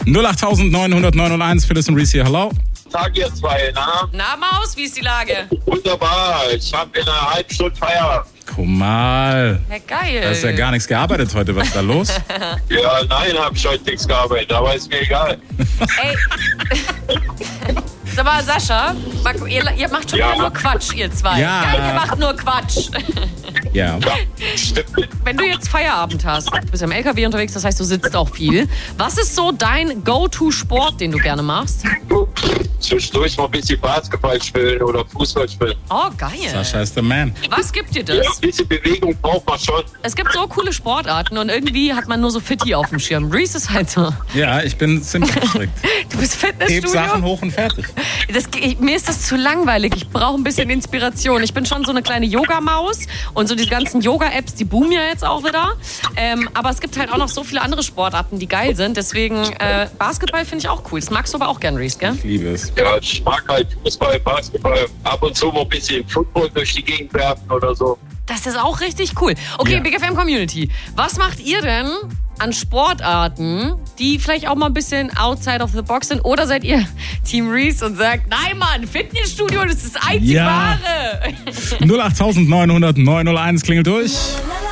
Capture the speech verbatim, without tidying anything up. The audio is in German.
null acht neun null null neun null eins, Phyllis und Reese hier, hallo. Tag ihr zwei, na? Na Maus, wie ist die Lage? Wunderbar, ich habe in einer halben Stunde Feierabend. Guck mal. Ja, geil. Da ist ja gar nichts gearbeitet heute, was ist da los? Ja, nein, habe ich heute nichts gearbeitet, aber ist mir egal. Ey. Sag mal, Sascha, ihr, ihr macht schon Ja. wieder nur Quatsch, ihr zwei. Ja. Geil, ihr macht nur Quatsch. Ja. Ja, stimmt. Wenn du jetzt Feierabend hast, du bist im L K W unterwegs, das heißt, du sitzt auch viel. Was ist so dein Go-To-Sport, den du gerne machst? Zwischendurch mal ein bisschen Basketball spielen oder Fußball spielen. Oh, geil. Sascha ist der Man. Was gibt dir Ja, das? ein bisschen Bewegung braucht man schon. Es gibt so coole Sportarten und irgendwie hat man nur so Fitti auf dem Schirm. Reese ist halt so. Ja, ich bin ziemlich strikt. Du bist Heb Sachen Fitnessstudio. hoch und fertig. Das, ich, mir ist das zu langweilig. Ich brauche ein bisschen Inspiration. Ich bin schon so eine kleine Yoga-Maus und so die ganzen Yoga-Apps, die boomen ja jetzt auch wieder. Ähm, aber es gibt halt auch noch so viele andere Sportarten, die geil sind. Deswegen äh, Basketball finde ich auch cool. Das magst du aber auch gern, Reese, gell? Ich liebe es. Ja, ich mag halt Fußball, Basketball, ab und zu mal ein bisschen Football durch die Gegend werfen oder so. Das ist auch richtig cool. Okay, Ja. Big F M Community. Was macht ihr denn an Sportarten, die vielleicht auch mal ein bisschen outside of the box sind? Oder seid ihr Team Reese und sagt, nein Mann, Fitnessstudio, das ist das einzig Ja. wahre? null acht neun null null neun null eins klingelt durch.